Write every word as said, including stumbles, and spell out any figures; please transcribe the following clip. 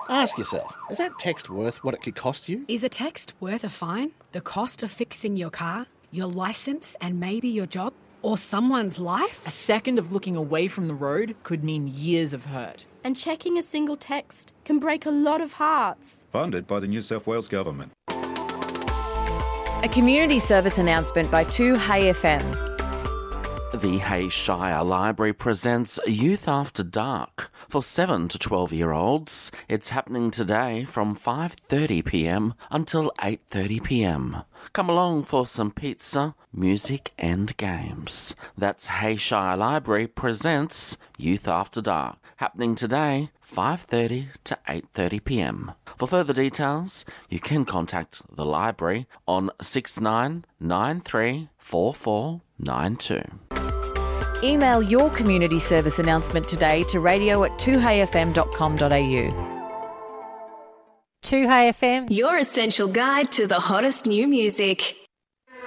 Ask yourself, is that text worth what it could cost you? Is a text worth a fine? The cost of fixing your car, your licence and maybe your job? Or someone's life? A second of looking away from the road could mean years of hurt. And checking a single text can break a lot of hearts. Funded by the New South Wales Government. A community service announcement by two Hey F M. The Hay Shire Library presents Youth After Dark for seven to twelve-year-olds. It's happening today from five thirty p m until eight thirty p m. Come along for some pizza, music and games. That's Hay Shire Library presents Youth After Dark, happening today five thirty to eight thirty p m. For further details, you can contact the library on six nine nine three four four nine two. Email your community service announcement today to radio at two hey f m dot com dot a u. two Hey F M. Your essential guide to the hottest new music.